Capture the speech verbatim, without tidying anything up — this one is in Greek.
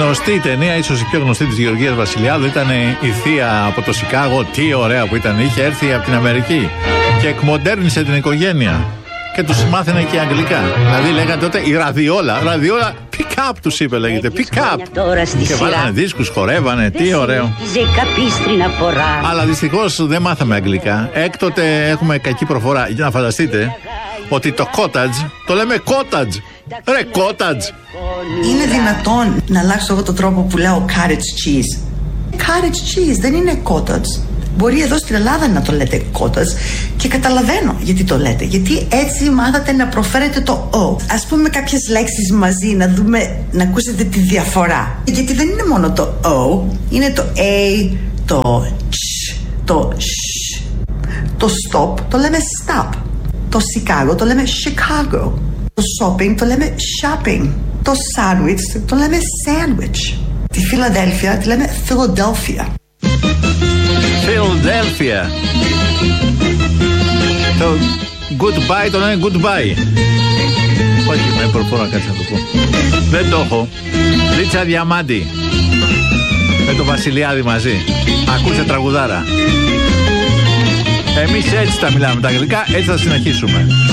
γνωστή ταινία, ίσως η πιο γνωστή της Γεωργίας Βασιλιάδου, ήταν η θεία από το Σικάγο. Τι ωραία που ήταν. Είχε έρθει από την Αμερική και εκμοντέρνησε την οικογένεια. Και τους μάθαινε και αγγλικά. Δηλαδή λέγανε τότε η ραδιόλα. Ραδιόλα pick-up τους είπε, λέγεται. Pick-up. Και βάλανε δίσκους, χορεύανε. Τι ωραίο. Αλλά δυστυχώς δεν μάθαμε αγγλικά. Έκτοτε έχουμε κακή προφορά. Για να φανταστείτε ότι το cottage το λέμε cottage. Ρε cottage. Είναι δυνατόν να αλλάξω εγώ τον τρόπο που λέω cottage cheese? Cottage cheese δεν είναι cottage. Μπορεί εδώ στην Ελλάδα να το λέτε cottage και καταλαβαίνω γιατί το λέτε. Γιατί έτσι μάθατε να προφέρετε το O. Ας πούμε κάποιες λέξεις μαζί, να δούμε, να ακούσετε τη διαφορά. Γιατί δεν είναι μόνο το O, είναι το A, το Ch, το Sh. Το stop το λέμε stop. Το Chicago το λέμε Chicago. Το shopping το λέμε shopping. Το sandwich το λέμε sandwich. Τη Φιλαδέλφια τη λέμε Philadelphia. Philadelphia. Το goodbye το λένε goodbye. Όχι, με προφορά κάτι να το πω. Δεν το έχω. Λίτσα Διαμάντη με το Βασιλιάδη μαζί. Ακούσε τραγουδάρα. Εμείς έτσι τα μιλάμε τα αγγλικά, έτσι θα συνεχίσουμε.